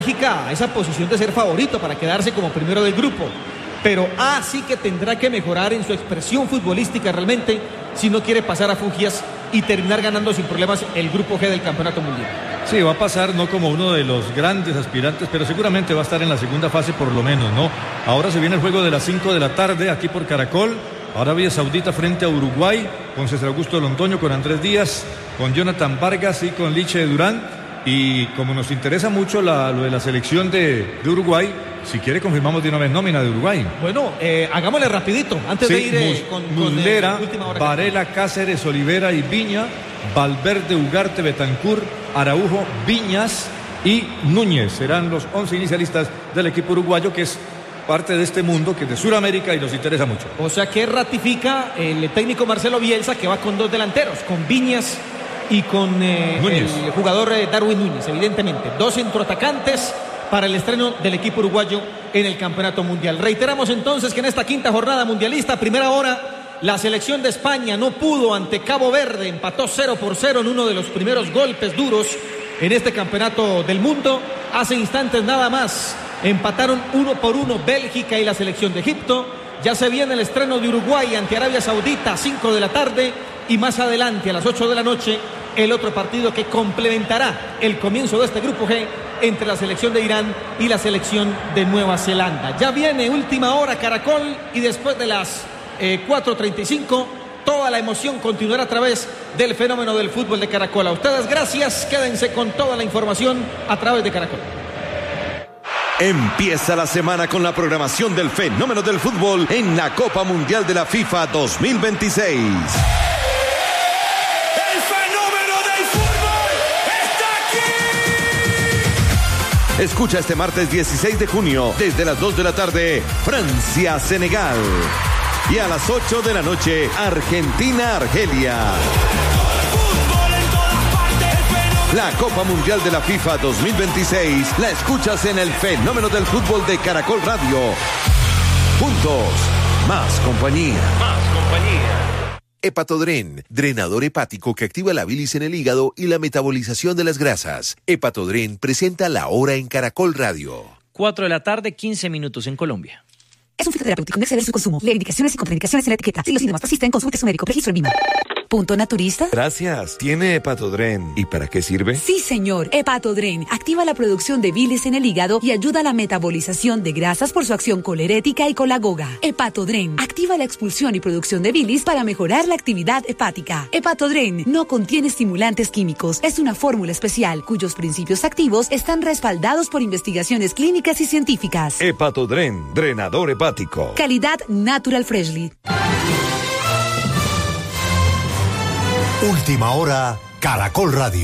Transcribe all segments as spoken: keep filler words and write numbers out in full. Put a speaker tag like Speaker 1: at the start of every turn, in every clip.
Speaker 1: a esa posición de ser favorito para quedarse como primero del grupo, pero A sí que tendrá que mejorar en su expresión futbolística realmente si no quiere pasar a Fugias y terminar ganando sin problemas el grupo G del Campeonato Mundial.
Speaker 2: Sí, va a pasar no como uno de los grandes aspirantes, pero seguramente va a estar en la segunda fase por lo menos, ¿no? Ahora se viene el juego de las cinco de la tarde aquí por Caracol. Arabia Saudita frente a Uruguay con César Augusto Londoño, con Andrés Díaz, con Jonathan Vargas y con Liche Durán. Y como nos interesa mucho la, lo de la selección de, de Uruguay, si quiere confirmamos de una vez nómina de Uruguay.
Speaker 1: Bueno, eh, hagámosle rapidito, antes
Speaker 2: sí,
Speaker 1: de ir eh,
Speaker 2: Mus,
Speaker 1: con,
Speaker 2: Muslera,
Speaker 1: con eh, última hora.
Speaker 2: Varela, Cáceres, Olivera y Viña, Valverde, Ugarte, Betancur, Araujo, Viñas y Núñez. Serán los once inicialistas del equipo uruguayo, que es parte de este mundo, que es de Sudamérica y nos interesa mucho.
Speaker 1: O sea que ratifica el técnico Marcelo Bielsa, que va con dos delanteros, con Viñas y con eh, el jugador eh, Darwin Núñez, evidentemente. Dos centroatacantes para el estreno del equipo uruguayo en el Campeonato Mundial. Reiteramos entonces que en esta quinta jornada mundialista, primera hora, la selección de España no pudo ante Cabo Verde, empató cero por cero en uno de los primeros golpes duros en este Campeonato del Mundo. Hace instantes nada más empataron uno por uno Bélgica y la selección de Egipto. Ya se viene el estreno de Uruguay ante Arabia Saudita a cinco de la tarde y más adelante a las ocho de la noche el otro partido que complementará el comienzo de este grupo G entre la selección de Irán y la selección de Nueva Zelanda. Ya viene última hora Caracol y después de las eh, cuatro treinta y cinco toda la emoción continuará a través del fenómeno del fútbol de Caracol. A ustedes gracias, quédense con toda la información a través de Caracol.
Speaker 3: Empieza la semana con la programación del fenómeno del fútbol en la Copa Mundial de la FIFA dos mil veintiséis. Escucha este martes dieciséis de junio, desde las dos de la tarde, Francia-Senegal. Y a las ocho de la noche, Argentina-Argelia. La Copa Mundial de la FIFA dos mil veintiséis la escuchas en el fenómeno del fútbol de Caracol Radio. Juntos, más compañía.
Speaker 4: Más compañía.
Speaker 5: Hepatodren, drenador hepático que activa la bilis en el hígado y la metabolización de las grasas. Hepatodren presenta La Hora en Caracol Radio.
Speaker 6: cuatro de la tarde, quince minutos en Colombia.
Speaker 7: Es un fitoterapéutico, no exceder su consumo. Lee indicaciones y contraindicaciones en la etiqueta. Si los síntomas persisten, consulte su médico. Registro en Vima. ¿Punto naturista?
Speaker 5: Gracias. ¿Tiene Hepatodren? ¿Y para qué sirve?
Speaker 7: Sí, señor. Hepatodren activa la producción de bilis en el hígado y ayuda a la metabolización de grasas por su acción colerética y colagoga. Hepatodren activa la expulsión y producción de bilis para mejorar la actividad hepática. Hepatodren no contiene estimulantes químicos. Es una fórmula especial cuyos principios activos están respaldados por investigaciones clínicas y científicas.
Speaker 5: Hepatodren, drenador hepático.
Speaker 7: Calidad Natural Freshly.
Speaker 8: Última hora, Caracol Radio.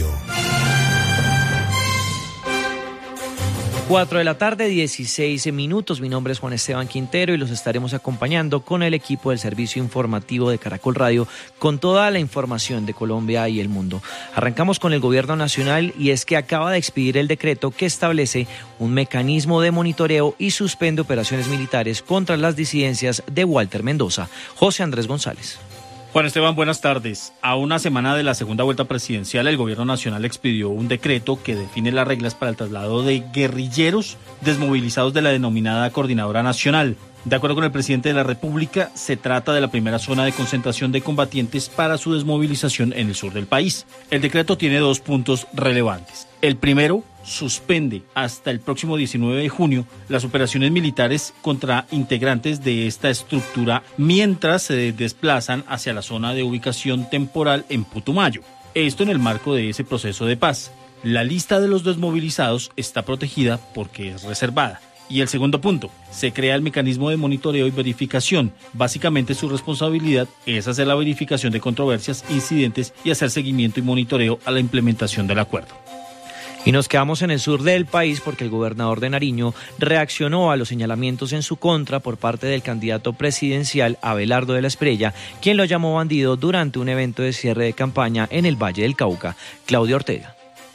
Speaker 6: cuatro de la tarde, dieciséis minutos. Mi nombre es Juan Esteban Quintero y los estaremos acompañando con el equipo del servicio informativo de Caracol Radio con toda la información de Colombia y el mundo. Arrancamos con el gobierno nacional y es que acaba de expedir el decreto que establece un mecanismo de monitoreo y suspende operaciones militares contra las disidencias de Walter Mendoza. José Andrés González.
Speaker 9: Juan Esteban, buenas tardes. A una semana de la segunda vuelta presidencial, el gobierno nacional expidió un decreto que define las reglas para el traslado de guerrilleros desmovilizados de la denominada Coordinadora Nacional. De acuerdo con el presidente de la República, se trata de la primera zona de concentración de combatientes para su desmovilización en el sur del país. El decreto tiene dos puntos relevantes. El primero, suspende hasta el próximo diecinueve de junio las operaciones militares contra integrantes de esta estructura mientras se desplazan hacia la zona de ubicación temporal en Putumayo. Esto en el marco de ese proceso de paz. La lista de los desmovilizados está protegida porque es reservada. Y el segundo punto, se crea el mecanismo de monitoreo y verificación. Básicamente su responsabilidad es hacer la verificación de controversias, incidentes y hacer seguimiento y monitoreo a la implementación del acuerdo.
Speaker 6: Y nos quedamos en el sur del país porque el gobernador de Nariño reaccionó a los señalamientos en su contra por parte del candidato presidencial Abelardo de la Espriella, quien lo llamó bandido durante un evento de cierre de campaña en el Valle del Cauca. Claudia Ortega.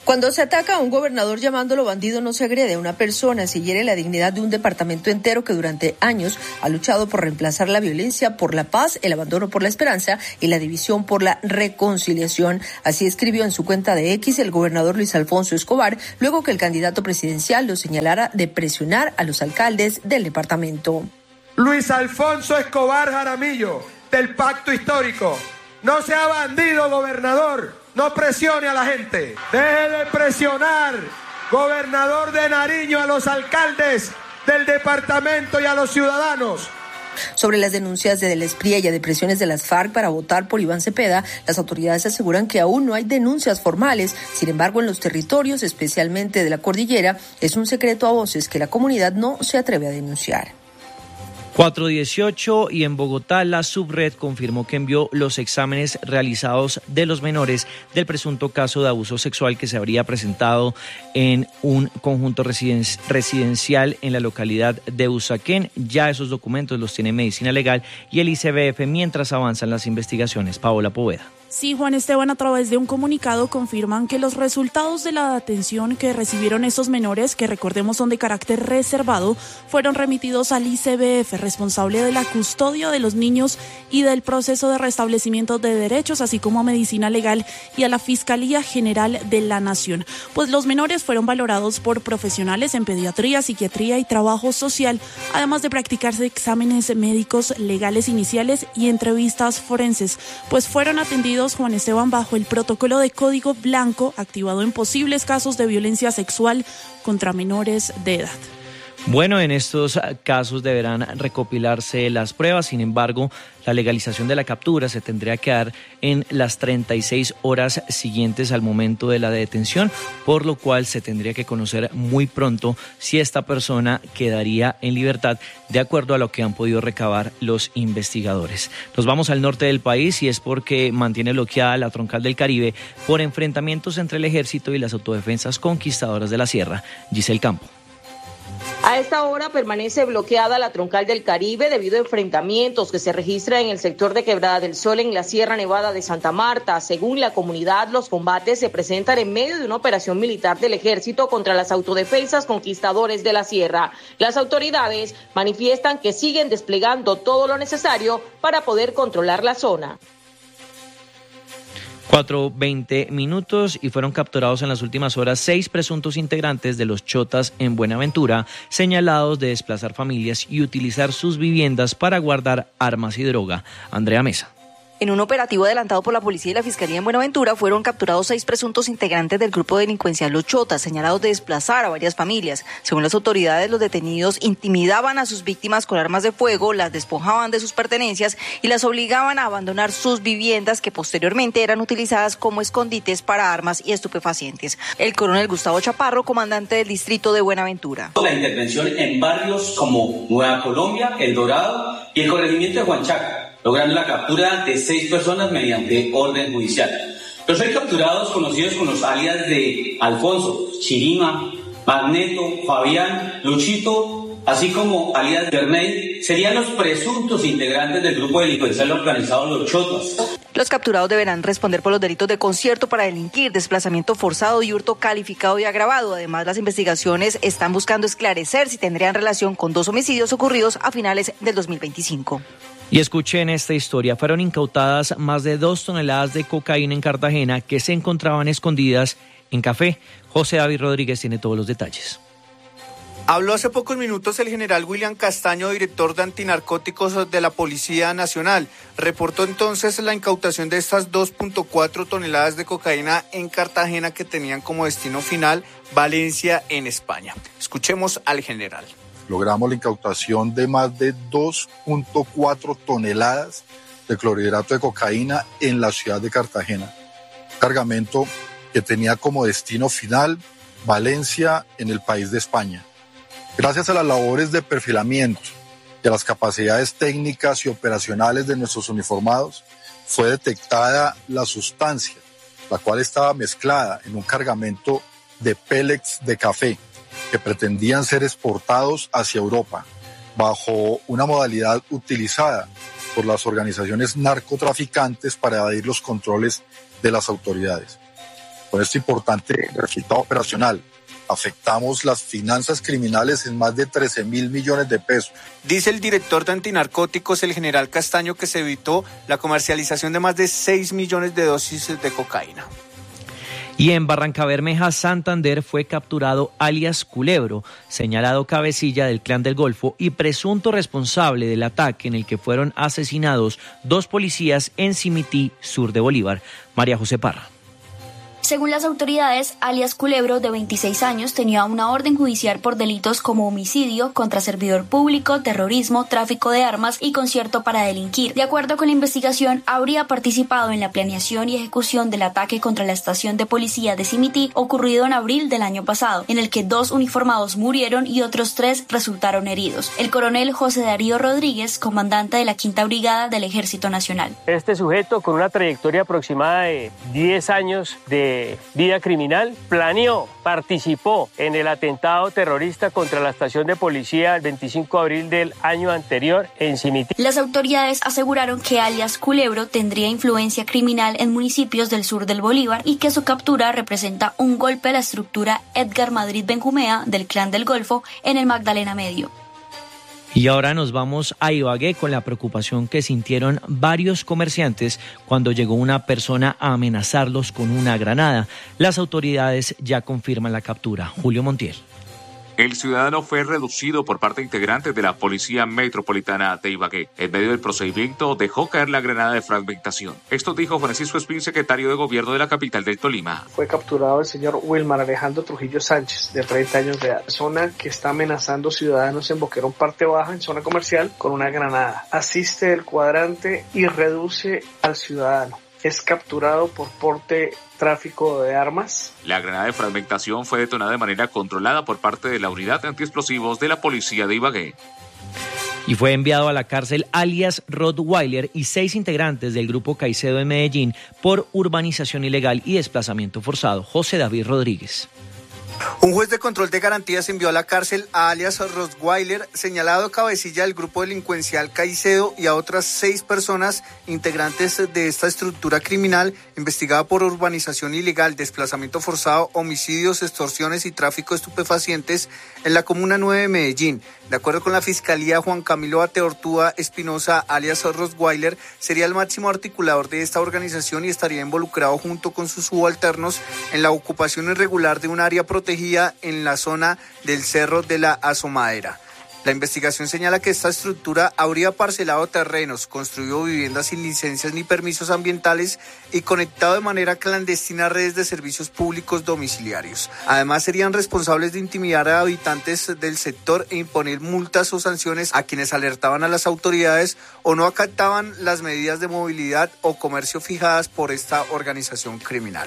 Speaker 4: Cuando se ataca a un gobernador llamándolo bandido, no se agrede a una persona, se hiere la dignidad de un departamento entero que durante años ha luchado por reemplazar la violencia por la paz, el abandono por la esperanza y la división por la reconciliación. Así escribió en su cuenta de X el gobernador Luis Alfonso Escobar, luego que el candidato presidencial lo señalara de presionar a los alcaldes del departamento.
Speaker 10: Luis Alfonso Escobar Jaramillo, del Pacto Histórico. No sea bandido, gobernador. No presione a la gente. Deje de presionar, gobernador de Nariño, a los alcaldes del departamento y a los ciudadanos.
Speaker 4: Sobre las denuncias de Del Espriella de presiones de las FARC para votar por Iván Cepeda, las autoridades aseguran que aún no hay denuncias formales. Sin embargo, en los territorios, especialmente de la cordillera, es un secreto a voces que la comunidad no se atreve a denunciar.
Speaker 6: cuatro dieciocho y en Bogotá la Subred confirmó que envió los exámenes realizados de los menores del presunto caso de abuso sexual que se habría presentado en un conjunto residen- residencial en la localidad de Usaquén. Ya esos documentos los tiene Medicina Legal y el I C B F mientras avanzan las investigaciones. Paola Poveda.
Speaker 11: Sí, Juan Esteban, a través de un comunicado confirman que los resultados de la atención que recibieron esos menores, que recordemos son de carácter reservado, fueron remitidos al I C B F, responsable de la custodia de los niños y del proceso de restablecimiento de derechos, así como a Medicina Legal y a la Fiscalía General de la Nación. Pues los menores fueron valorados por profesionales en pediatría, psiquiatría y trabajo social, además de practicarse exámenes médicos legales iniciales y entrevistas forenses, pues fueron atendidos, Juan Esteban, bajo el protocolo de Código Blanco activado en posibles casos de violencia sexual contra menores de edad.
Speaker 6: Bueno, en estos casos deberán recopilarse las pruebas, sin embargo, la legalización de la captura se tendría que dar en las treinta y seis horas siguientes al momento de la detención, por lo cual se tendría que conocer muy pronto si esta persona quedaría en libertad, de acuerdo a lo que han podido recabar los investigadores. Nos vamos al norte del país y es porque mantiene bloqueada la troncal del Caribe por enfrentamientos entre el ejército y las autodefensas conquistadoras de la sierra. Giselle Campo.
Speaker 12: A esta hora permanece bloqueada la troncal del Caribe debido a enfrentamientos que se registran en el sector de Quebrada del Sol en la Sierra Nevada de Santa Marta. Según la comunidad, los combates se presentan en medio de una operación militar del ejército contra las autodefensas conquistadores de la sierra. Las autoridades manifiestan que siguen desplegando todo lo necesario para poder controlar la zona.
Speaker 6: cuatro veinte minutos y fueron capturados en las últimas horas seis presuntos integrantes de los Chotas en Buenaventura, señalados de desplazar familias y utilizar sus viviendas para guardar armas y droga. Andrea Mesa.
Speaker 13: En un operativo adelantado por la policía y la fiscalía en Buenaventura fueron capturados seis presuntos integrantes del grupo delincuencial Los Chotas, señalados de desplazar a varias familias. Según las autoridades, los detenidos intimidaban a sus víctimas con armas de fuego, las despojaban de sus pertenencias y las obligaban a abandonar sus viviendas, que posteriormente eran utilizadas como escondites para armas y estupefacientes. El coronel Gustavo Chaparro, comandante del distrito de Buenaventura.
Speaker 14: La intervención en barrios como Nueva Colombia, El Dorado y el corregimiento de Huanchaca, logrando la captura de seis personas mediante orden judicial. Los seis capturados, conocidos con los alias de Alfonso, Chirima, Magneto, Fabián, Luchito, así como alias Bernay, serían los presuntos integrantes del grupo delincuencial organizado Los Chotas.
Speaker 13: Los capturados deberán responder por los delitos de concierto para delinquir, desplazamiento forzado y hurto calificado y agravado. Además, las investigaciones están buscando esclarecer si tendrían relación con dos homicidios ocurridos a finales del dos mil veinticinco.
Speaker 6: Y escuchen esta historia. Fueron incautadas más de dos toneladas de cocaína en Cartagena que se encontraban escondidas en café. José David Rodríguez tiene todos los detalles.
Speaker 15: Habló hace pocos minutos el general William Castaño, director de antinarcóticos de la Policía Nacional. Reportó entonces la incautación de estas dos punto cuatro toneladas de cocaína en Cartagena que tenían como destino final Valencia, en España. Escuchemos al general.
Speaker 16: Logramos la incautación de más de dos punto cuatro toneladas de clorhidrato de cocaína en la ciudad de Cartagena. Cargamento que tenía como destino final Valencia, en el país de España. Gracias a las labores de perfilamiento y a las capacidades técnicas y operacionales de nuestros uniformados, fue detectada la sustancia, la cual estaba mezclada en un cargamento de pellets de café que pretendían ser exportados hacia Europa, bajo una modalidad utilizada por las organizaciones narcotraficantes para evadir los controles de las autoridades. con este importante resultado operacional. Afectamos las finanzas criminales en más de trece mil millones de pesos.
Speaker 15: Dice el director de antinarcóticos, el general Castaño, que se evitó la comercialización de más de seis millones de dosis de cocaína.
Speaker 6: Y en Barrancabermeja, Santander, fue capturado alias Culebro, señalado cabecilla del Clan del Golfo y presunto responsable del ataque en el que fueron asesinados dos policías en Cimití, sur de Bolívar. María José Parra.
Speaker 17: Según las autoridades, alias Culebro, de veintiséis años, tenía una orden judicial por delitos como homicidio, contra servidor público, terrorismo, tráfico de armas y concierto para delinquir. De acuerdo con la investigación, habría participado en la planeación y ejecución del ataque contra la estación de policía de Cimití, ocurrido en abril del año pasado, en el que dos uniformados murieron y otros tres resultaron heridos. El coronel José Darío Rodríguez, comandante de la Quinta Brigada del Ejército Nacional.
Speaker 18: Este sujeto, con una trayectoria aproximada de diez años de vida criminal, planeó, participó en el atentado terrorista contra la estación de policía el veinticinco de abril del año anterior en Cimití.
Speaker 17: Las autoridades aseguraron que alias Culebro tendría influencia criminal en municipios del sur del Bolívar y que su captura representa un golpe a la estructura Edgar Madrid Benjumea del Clan del Golfo en el Magdalena Medio.
Speaker 6: Y ahora nos vamos a Ibagué con la preocupación que sintieron varios comerciantes cuando llegó una persona a amenazarlos con una granada. Las autoridades ya confirman la captura. Julio Montiel.
Speaker 19: El ciudadano fue reducido por parte de integrantes de la Policía Metropolitana de Ibagué. En medio del procedimiento dejó caer la granada de fragmentación. Esto dijo Francisco Espín, secretario de Gobierno de la capital del Tolima.
Speaker 20: Fue capturado el señor Wilmar Alejandro Trujillo Sánchez, de treinta años de edad, persona que está amenazando ciudadanos en Boquerón Parte Baja, en zona comercial, con una granada. Asiste el cuadrante y reduce al ciudadano. Es capturado por porte tráfico de armas.
Speaker 19: La granada de fragmentación fue detonada de manera controlada por parte de la unidad de antiexplosivos de la policía de Ibagué.
Speaker 6: Y fue enviado a la cárcel alias Rottweiler y seis integrantes del grupo Caicedo en Medellín por urbanización ilegal y desplazamiento forzado. José David Rodríguez.
Speaker 15: Un juez de control de garantías envió a la cárcel a alias Rottweiler, señalado cabecilla del grupo delincuencial Caicedo, y a otras seis personas integrantes de esta estructura criminal investigada por urbanización ilegal, desplazamiento forzado, homicidios, extorsiones y tráfico de estupefacientes en la Comuna nueve de Medellín. De acuerdo con la Fiscalía, Juan Camilo Ateortúa Espinosa, alias Rottweiler, sería el máximo articulador de esta organización y estaría involucrado junto con sus subalternos en la ocupación irregular de un área protegida en la zona del Cerro de la Asomadera. La investigación señala que esta estructura habría parcelado terrenos, construido viviendas sin licencias ni permisos ambientales y conectado de manera clandestina a redes de servicios públicos domiciliarios. Además, serían responsables de intimidar a habitantes del sector e imponer multas o sanciones a quienes alertaban a las autoridades o no acataban las medidas de movilidad o comercio fijadas por esta organización criminal.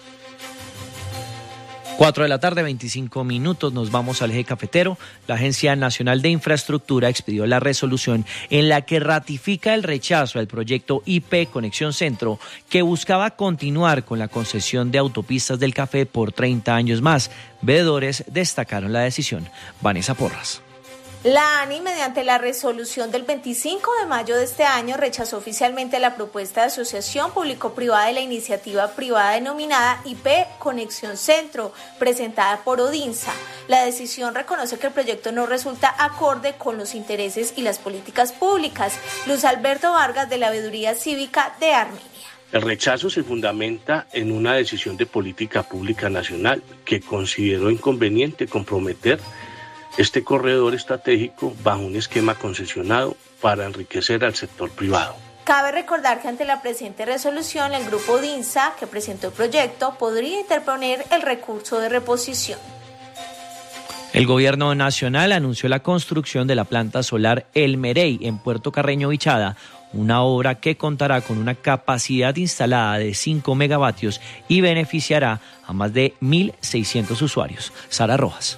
Speaker 6: cuatro de la tarde, veinticinco minutos, nos vamos al eje cafetero. La Agencia Nacional de Infraestructura expidió la resolución en la que ratifica el rechazo al proyecto I P Conexión Centro, que buscaba continuar con la concesión de autopistas del café por treinta años más. Veedores destacaron la decisión. Vanessa Porras.
Speaker 21: La ANI, mediante la resolución del veinticinco de mayo de este año, rechazó oficialmente la propuesta de asociación público-privada de la iniciativa privada denominada I P Conexión Centro, presentada por Odinsa. La decisión reconoce que el proyecto no resulta acorde con los intereses y las políticas públicas. Luis Alberto Vargas, de la Veeduría Cívica de Armenia.
Speaker 22: El rechazo se fundamenta en una decisión de política pública nacional que consideró inconveniente comprometer este corredor estratégico bajo un esquema concesionado para enriquecer al sector privado.
Speaker 21: Cabe recordar que ante la presente resolución, el grupo Odinsa, que presentó el proyecto, podría interponer el recurso de reposición.
Speaker 6: El gobierno nacional anunció la construcción de la planta solar El Merey en Puerto Carreño, Vichada, una obra que contará con una capacidad instalada de cinco megavatios y beneficiará a más de mil seiscientos usuarios. Sara Rojas.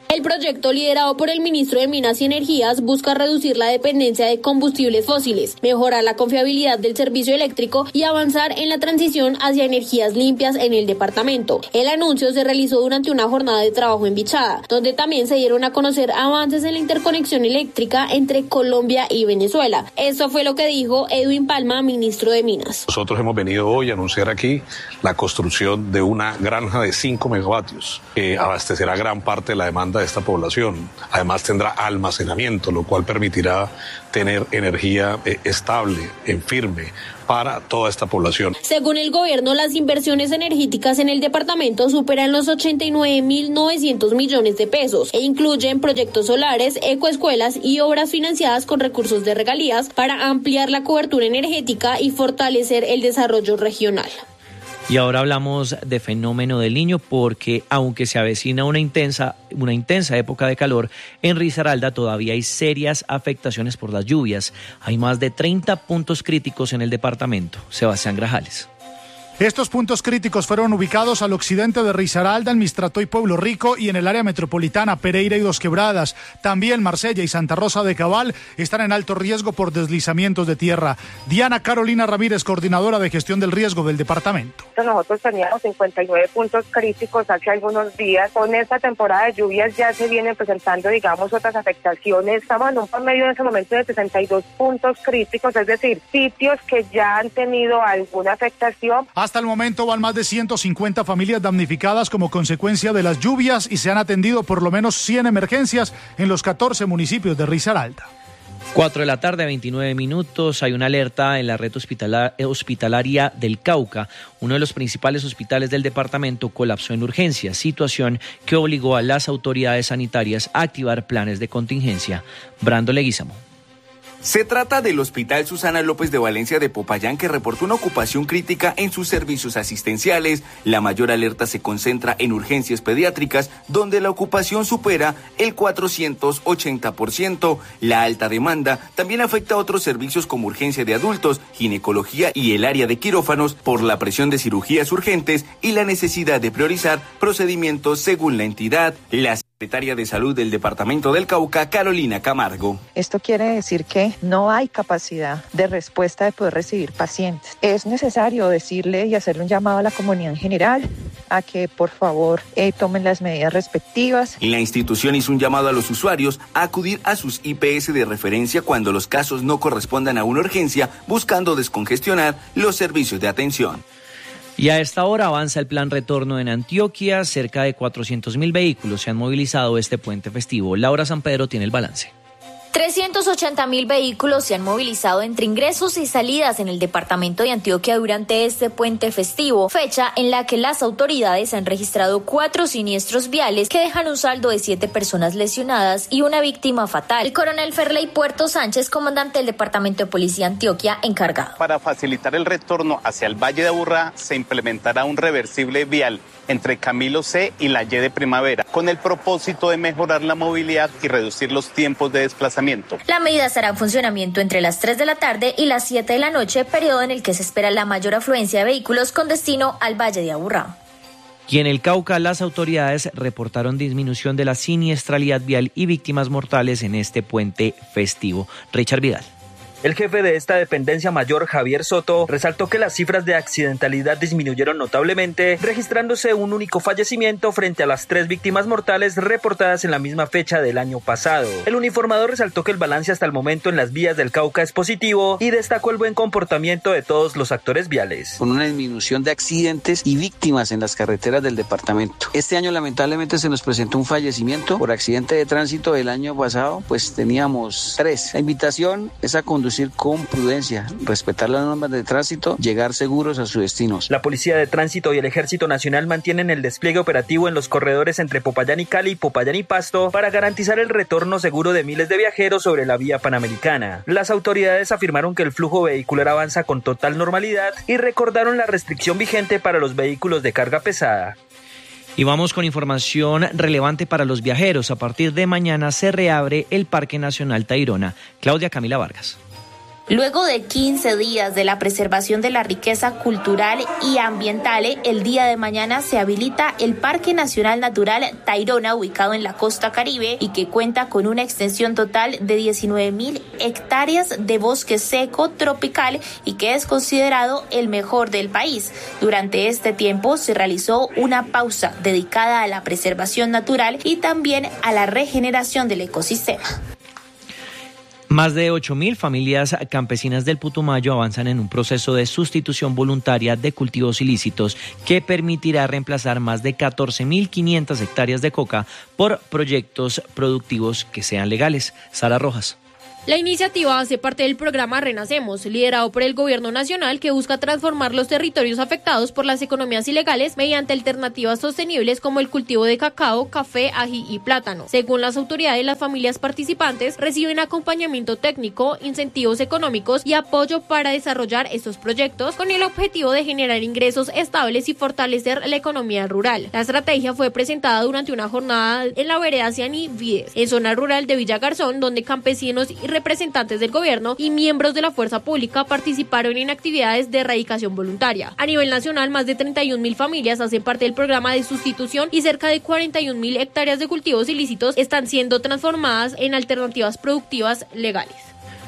Speaker 1: El proyecto, liderado por el ministro de Minas y Energías, busca reducir la dependencia de combustibles fósiles, mejorar la confiabilidad del servicio eléctrico y avanzar en la transición hacia energías limpias en el departamento. El anuncio se realizó durante una jornada de trabajo en Bichada, donde también se dieron a conocer avances en la interconexión eléctrica entre Colombia y Venezuela. Eso fue lo que dijo Edwin Palma, ministro de Minas.
Speaker 2: Nosotros hemos venido hoy a anunciar aquí la construcción de una granja de cinco megavatios que abastecerá gran parte de la demanda de esta población. Además tendrá almacenamiento, lo cual permitirá tener energía eh, estable, en firme, para toda esta población.
Speaker 1: Según el gobierno, las inversiones energéticas en el departamento superan los ochenta y nueve mil novecientos millones de pesos e incluyen proyectos solares, ecoescuelas y obras financiadas con recursos de regalías para ampliar la cobertura energética y fortalecer el desarrollo regional.
Speaker 6: Y ahora hablamos de fenómeno del Niño porque aunque se avecina una intensa, una intensa época de calor, en Risaralda todavía hay serias afectaciones por las lluvias. Hay más de treinta puntos críticos en el departamento. Sebastián Grajales.
Speaker 23: Estos puntos críticos fueron ubicados al occidente de Risaralda, en Mistrato y Pueblo Rico, y en el área metropolitana, Pereira y Dos Quebradas. También Marsella y Santa Rosa de Cabal están en alto riesgo por deslizamientos de tierra. Diana Carolina Ramírez, coordinadora de gestión del riesgo del departamento.
Speaker 24: Nosotros teníamos cincuenta y nueve puntos críticos hace algunos días. Con esta temporada de lluvias ya se vienen presentando, digamos, otras afectaciones. Estamos en un promedio en ese momento de sesenta y dos puntos críticos, es decir, sitios que ya han tenido alguna afectación.
Speaker 23: Hasta el momento van más de ciento cincuenta familias damnificadas como consecuencia de las lluvias y se han atendido por lo menos cien emergencias en los catorce municipios de Risaralda.
Speaker 6: cuatro de la tarde, veintinueve minutos. Hay una alerta en la red hospitalar- hospitalaria del Cauca. Uno de los principales hospitales del departamento colapsó en urgencia, situación que obligó a las autoridades sanitarias a activar planes de contingencia. Brando Leguízamo.
Speaker 25: Se trata del Hospital Susana López de Valencia de Popayán, que reportó una ocupación crítica en sus servicios asistenciales. La mayor alerta se concentra en urgencias pediátricas, donde la ocupación supera el cuatrocientos ochenta por ciento. La alta demanda también afecta a otros servicios como urgencia de adultos, ginecología y el área de quirófanos por la presión de cirugías urgentes y la necesidad de priorizar procedimientos según la entidad. La secretaria de Salud del Departamento del Cauca, Carolina Camargo.
Speaker 26: Esto quiere decir que no hay capacidad de respuesta de poder recibir pacientes. Es necesario decirle y hacerle un llamado a la comunidad en general a que por favor eh, tomen las medidas respectivas.
Speaker 25: La institución hizo un llamado a los usuarios a acudir a sus I P S de referencia cuando los casos no correspondan a una urgencia, buscando descongestionar los servicios de atención.
Speaker 6: Y a esta hora avanza el plan retorno en Antioquia. Cerca de cuatrocientos mil vehículos se han movilizado este puente festivo. Laura San Pedro tiene el balance.
Speaker 27: trescientos ochenta mil vehículos se han movilizado entre ingresos y salidas en el departamento de Antioquia durante este puente festivo, fecha en la que las autoridades han registrado cuatro siniestros viales que dejan un saldo de siete personas lesionadas y una víctima fatal. El coronel Ferley Puerto Sánchez, comandante del Departamento de Policía Antioquia, encargado.
Speaker 28: Para facilitar el retorno hacia el Valle de Aburrá, se implementará un reversible vial entre Camilo C y la Y de Primavera, con el propósito de mejorar la movilidad y reducir los tiempos de desplazamiento.
Speaker 27: La medida estará en funcionamiento entre las tres de la tarde y las siete de la noche, periodo en el que se espera la mayor afluencia de vehículos con destino al Valle de Aburrá.
Speaker 6: Y en el Cauca, las autoridades reportaron disminución de la siniestralidad vial y víctimas mortales en este puente festivo. Richard Vidal.
Speaker 29: El jefe de esta dependencia mayor, Javier Soto, resaltó que las cifras de accidentalidad disminuyeron notablemente, registrándose un único fallecimiento frente a las tres víctimas mortales reportadas en la misma fecha del año pasado. El uniformador resaltó que el balance hasta el momento en las vías del Cauca es positivo y destacó el buen comportamiento de todos los actores viales.
Speaker 30: Con una disminución de accidentes y víctimas en las carreteras del departamento. Este año lamentablemente se nos presentó un fallecimiento por accidente de tránsito. El año pasado pues teníamos tres. La invitación es a conducir con prudencia, respetar las normas de tránsito, llegar seguros a sus destinos.
Speaker 29: La Policía de Tránsito y el Ejército Nacional mantienen el despliegue operativo en los corredores entre Popayán y Cali, Popayán y Pasto para garantizar el retorno seguro de miles de viajeros sobre la vía panamericana. Las autoridades afirmaron que el flujo vehicular avanza con total normalidad y recordaron la restricción vigente para los vehículos de carga pesada.
Speaker 6: Y vamos con información relevante para los viajeros. A partir de mañana se reabre el Parque Nacional Tayrona. Claudia Camila Vargas.
Speaker 27: Luego de quince días de la preservación de la riqueza cultural y ambiental, el día de mañana se habilita el Parque Nacional Natural Tayrona, ubicado en la costa Caribe y que cuenta con una extensión total de diecinueve mil hectáreas de bosque seco tropical y que es considerado el mejor del país. Durante este tiempo se realizó una pausa dedicada a la preservación natural y también a la regeneración del ecosistema.
Speaker 6: Más de ocho mil familias campesinas del Putumayo avanzan en un proceso de sustitución voluntaria de cultivos ilícitos que permitirá reemplazar más de catorce mil quinientas hectáreas de coca por proyectos productivos que sean legales. Sara Rojas.
Speaker 1: La iniciativa hace parte del programa Renacemos, liderado por el Gobierno Nacional, que busca transformar los territorios afectados por las economías ilegales mediante alternativas sostenibles como el cultivo de cacao, café, ají y plátano. Según las autoridades, las familias participantes reciben acompañamiento técnico, incentivos económicos y apoyo para desarrollar estos proyectos con el objetivo de generar ingresos estables y fortalecer la economía rural. La estrategia fue presentada durante una jornada en la vereda Cianí Vides, en zona rural de Villa Garzón, donde campesinos y representantes del gobierno y miembros de la fuerza pública participaron en actividades de erradicación voluntaria. A nivel nacional, más de treinta y un mil familias hacen parte del programa de sustitución y cerca de cuarenta y un mil hectáreas de cultivos ilícitos están siendo transformadas en alternativas productivas legales.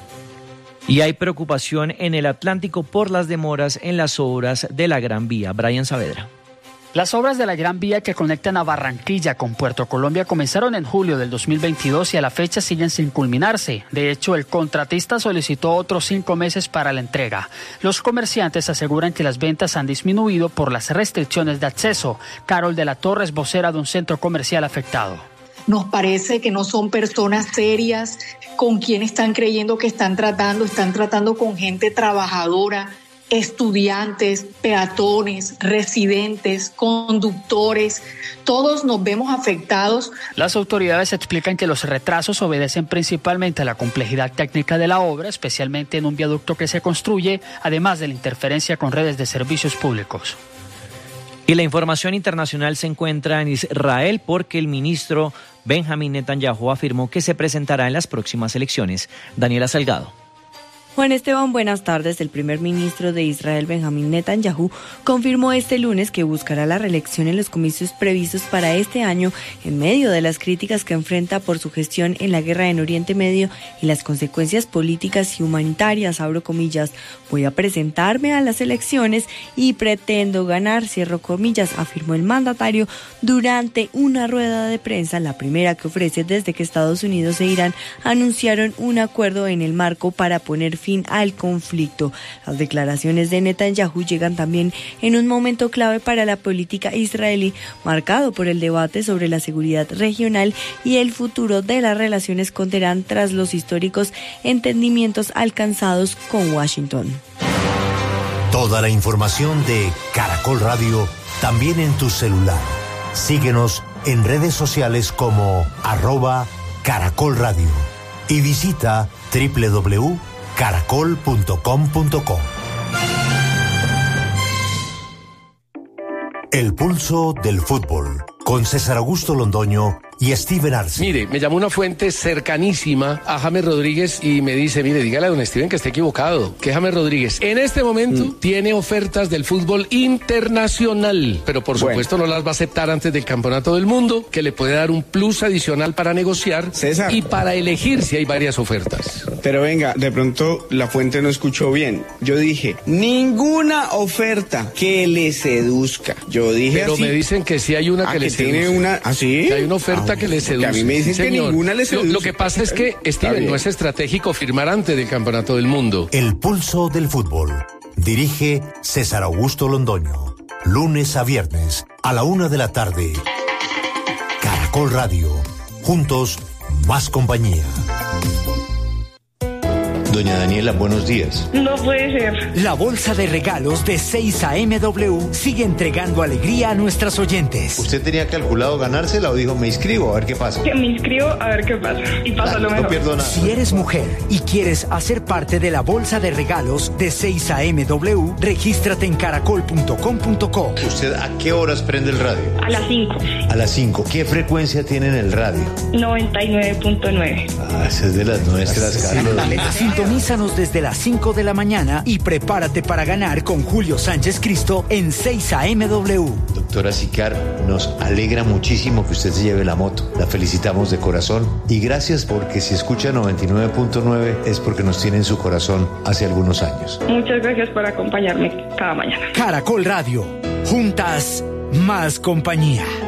Speaker 6: Y hay preocupación en el Atlántico por las demoras en las obras de la Gran Vía. Brian Saavedra.
Speaker 3: Las obras de la Gran Vía que conectan a Barranquilla con Puerto Colombia comenzaron en julio del dos mil veintidós y a la fecha siguen sin culminarse. De hecho, el contratista solicitó otros cinco meses para la entrega. Los comerciantes aseguran que las ventas han disminuido por las restricciones de acceso. Carol de la Torre es vocera de un centro comercial afectado.
Speaker 4: Nos parece que no son personas serias con quien están creyendo que están tratando, están tratando con gente trabajadora, estudiantes, peatones, residentes, conductores, todos nos vemos afectados.
Speaker 3: Las autoridades explican que los retrasos obedecen principalmente a la complejidad técnica de la obra, especialmente en un viaducto que se construye, además de la interferencia con redes de servicios públicos.
Speaker 6: Y la información internacional se encuentra en Israel porque el ministro Benjamín Netanyahu afirmó que se presentará en las próximas elecciones. Daniela Salgado.
Speaker 5: Juan Esteban, buenas tardes. El primer ministro de Israel, Benjamín Netanyahu, confirmó este lunes que buscará la reelección en los comicios previstos para este año en medio de las críticas que enfrenta por su gestión en la guerra en Oriente Medio y las consecuencias políticas y humanitarias, abro comillas. Voy a presentarme a las elecciones y pretendo ganar, cierro comillas, afirmó el mandatario durante una rueda de prensa, la primera que ofrece desde que Estados Unidos e Irán anunciaron un acuerdo en el marco para poner fin al conflicto. Las declaraciones de Netanyahu llegan también en un momento clave para la política israelí, marcado por el debate sobre la seguridad regional y el futuro de las relaciones con Teherán tras los históricos entendimientos alcanzados con Washington.
Speaker 7: Toda la información de Caracol Radio también en tu celular. Síguenos en redes sociales como arroba Caracol Radio y visita doble u doble u doble u punto caracol punto com punto co. El pulso del fútbol con César Augusto Londoño y Steven Arce.
Speaker 8: Mire, me llamó una fuente cercanísima a James Rodríguez y me dice, mire, dígale a don Steven que está equivocado, que James Rodríguez en este momento mm. tiene ofertas del fútbol internacional, pero por bueno. supuesto no las va a aceptar antes del Campeonato del Mundo, que le puede dar un plus adicional para negociar César. Y para elegir si hay varias ofertas.
Speaker 9: Pero venga, de pronto la fuente no escuchó bien. Yo dije, ninguna oferta que le seduzca. Yo dije
Speaker 8: Pero
Speaker 9: así.
Speaker 8: me dicen que sí hay una que, que le
Speaker 9: tiene seduzca. Una, ¿ah, sí?
Speaker 8: Que hay una oferta ah, que le seduce.
Speaker 9: A mí me dicen
Speaker 8: Señor,
Speaker 9: que ninguna le seduce.
Speaker 8: Lo, lo que pasa es que, Steven, no es estratégico firmar antes del Campeonato del Mundo.
Speaker 7: El pulso del fútbol. Dirige César Augusto Londoño. Lunes a viernes a la una de la tarde. Caracol Radio. Juntos, más compañía.
Speaker 10: Doña Daniela, buenos días.
Speaker 11: No puede ser.
Speaker 12: La bolsa de regalos de seis A M W sigue entregando alegría a nuestras oyentes.
Speaker 10: ¿Usted tenía calculado ganársela o dijo me inscribo a ver qué pasa?
Speaker 11: Que me inscribo a ver qué pasa. Y pasa Dale, lo mejor.
Speaker 10: No pierdo nada.
Speaker 12: Si eres mujer y quieres hacer parte de la bolsa de regalos de seis A M W, regístrate en caracol punto com punto co.
Speaker 10: ¿Usted a qué horas prende el radio?
Speaker 11: A las cinco.
Speaker 10: A las cinco. ¿Qué frecuencia tiene en el radio?
Speaker 11: noventa y nueve punto nueve.
Speaker 10: Ah, esa es de las nuestras, Carlos.
Speaker 12: La sintonía Sintonízanos desde las cinco de la mañana y prepárate para ganar con Julio Sánchez Cristo en seis A M W.
Speaker 10: Doctora Sicar, nos alegra muchísimo que usted se lleve la moto. La felicitamos de corazón y gracias porque si escucha noventa y nueve punto nueve es porque nos tiene en su corazón hace algunos años.
Speaker 11: Muchas gracias por acompañarme cada mañana.
Speaker 12: Caracol Radio. Juntas, más compañía.